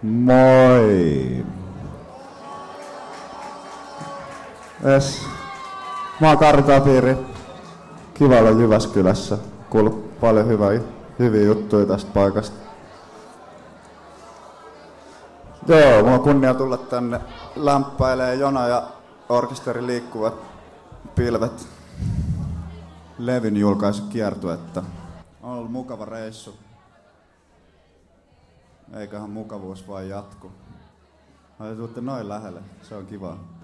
Moi! Yes. Mä oon Kari Tapiri. Kiva olla Jyväskylässä. Kuullut paljon hyviä juttuja tästä paikasta. Joo, mulla on kunnia tulla tänne lämpäilee Jona ja orkesterin Liikkuvat pilvet levyn julkaisukiertuetta. On ollut mukava reissu. Eiköhän mukavuus vaan jatku. Ai tuutte noin lähelle, se on kivaa.